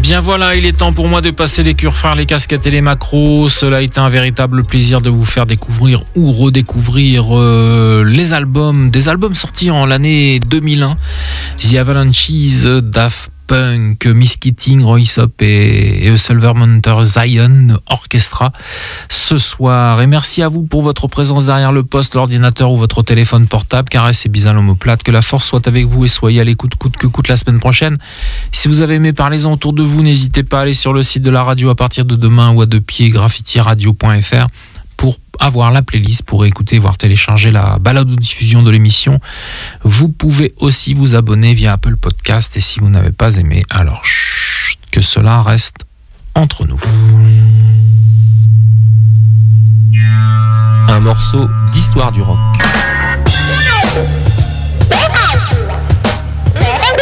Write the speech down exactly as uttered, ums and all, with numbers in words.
bien voilà, il est temps pour moi de passer les curfeurs, les casquettes et les macros. Cela a été un véritable plaisir de vous faire découvrir ou redécouvrir euh, les albums, des albums sortis en l'année deux mille un. The Avalanches, Daft Punk, Miss Keating, Royce Up et, et Silver Mountain Zion Orchestra ce soir. Et merci à vous pour votre présence derrière le poste, l'ordinateur ou votre téléphone portable. Caresse et bisous à l'omoplate. Que la force soit avec vous et soyez à l'écoute coûte que coûte la semaine prochaine. Si vous avez aimé, parlez-en autour de vous. N'hésitez pas à aller sur le site de la radio à partir de demain ou à deux pieds graffiti radio point f r pour avoir la playlist, pour écouter, voire télécharger la balade de diffusion de l'émission. Vous pouvez aussi vous abonner via Apple Podcast et si vous n'avez pas aimé, alors chut, que cela reste entre nous. Un morceau d'histoire du rock.